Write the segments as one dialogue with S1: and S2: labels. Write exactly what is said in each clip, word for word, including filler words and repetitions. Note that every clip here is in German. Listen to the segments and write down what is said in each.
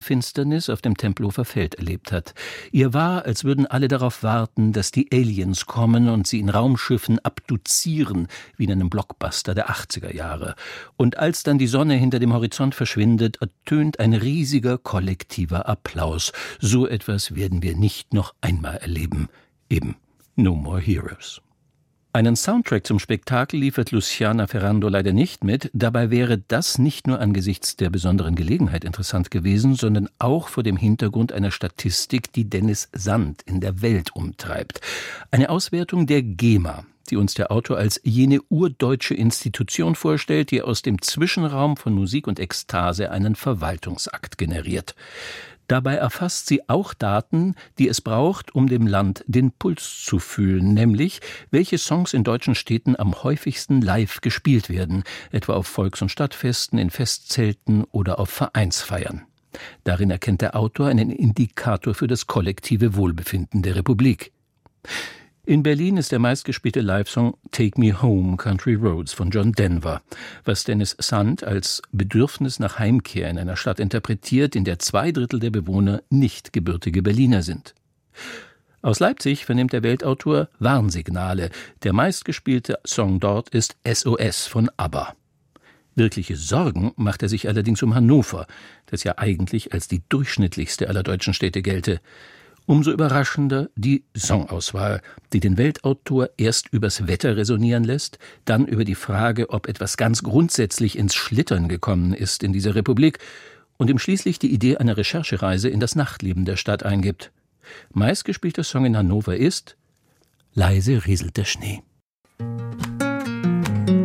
S1: Finsternis auf dem Tempelhofer Feld erlebt hat. Ihr war, als würden alle darauf warten, dass die Aliens kommen und sie in Raumschiffen abduzieren, wie in einem Blockbuster der achtziger Jahre. Und als dann die Sonne hinter dem Horizont verschwindet, ertönt ein riesiger kollektiver Applaus. So etwas werden wir nicht noch einmal erleben. Eben No More Heroes. Einen Soundtrack zum Spektakel liefert Luciana Ferrando leider nicht mit. Dabei wäre das nicht nur angesichts der besonderen Gelegenheit interessant gewesen, sondern auch vor dem Hintergrund einer Statistik, die Dennis Sand in der Welt umtreibt. Eine Auswertung der GEMA, die uns der Autor als jene urdeutsche Institution vorstellt, die aus dem Zwischenraum von Musik und Ekstase einen Verwaltungsakt generiert. Dabei erfasst sie auch Daten, die es braucht, um dem Land den Puls zu fühlen, nämlich welche Songs in deutschen Städten am häufigsten live gespielt werden, etwa auf Volks- und Stadtfesten, in Festzelten oder auf Vereinsfeiern. Darin erkennt der Autor einen Indikator für das kollektive Wohlbefinden der Republik. In Berlin ist der meistgespielte Live-Song Take Me Home, Country Roads von John Denver, was Dennis Sand als Bedürfnis nach Heimkehr in einer Stadt interpretiert, in der zwei Drittel der Bewohner nicht gebürtige Berliner sind. Aus Leipzig vernimmt der Weltautor Warnsignale. Der meistgespielte Song dort ist S O S von ABBA. Wirkliche Sorgen macht er sich allerdings um Hannover, das ja eigentlich als die durchschnittlichste aller deutschen Städte gelte. Umso überraschender die Songauswahl, die den Weltautor erst übers Wetter resonieren lässt, dann über die Frage, ob etwas ganz grundsätzlich ins Schlittern gekommen ist in dieser Republik und ihm schließlich die Idee einer Recherchereise in das Nachtleben der Stadt eingibt. Meistgespielter Song in Hannover ist »Leise rieselt der Schnee«.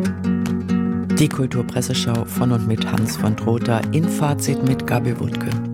S2: Die Kulturpresseschau von und mit Hans von Trotha in Fazit mit Gabi Wuttke.